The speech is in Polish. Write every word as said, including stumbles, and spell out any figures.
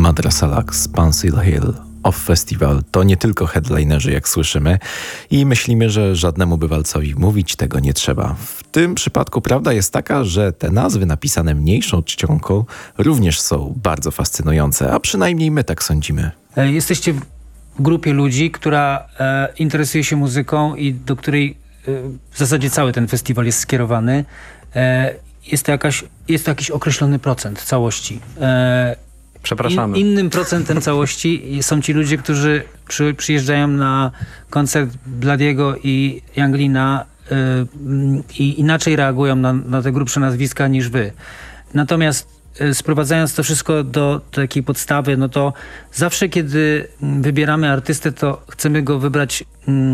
Madrasa Lux, Pansy Hill, Off Festival to nie tylko headlinerzy, jak słyszymy, i myślimy, że żadnemu bywalcowi mówić tego nie trzeba. W tym przypadku prawda jest taka, że te nazwy napisane mniejszą czcionką również są bardzo fascynujące, a przynajmniej my tak sądzimy. Jesteście w grupie ludzi, która e, interesuje się muzyką i do której e, w zasadzie cały ten festiwal jest skierowany. E, jest, to jakaś, jest to jakiś określony procent całości. E, Przepraszamy. In, innym procentem całości są ci ludzie, którzy przy, przyjeżdżają na koncert Bladiego i Younglina y, i inaczej reagują na, na te grubsze nazwiska niż wy. Natomiast y, sprowadzając to wszystko do takiej podstawy, no to zawsze kiedy wybieramy artystę, to chcemy go wybrać y,